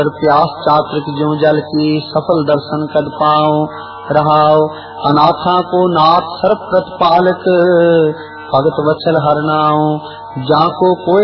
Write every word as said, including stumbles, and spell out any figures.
प्यास चात्रिक ज्यों जल की सफल दर्शन कद पाओ रहाओ। अनाथा को नाथ सर्व प्रतिपालक भगत वत्सल हरनाओ। जाको कोय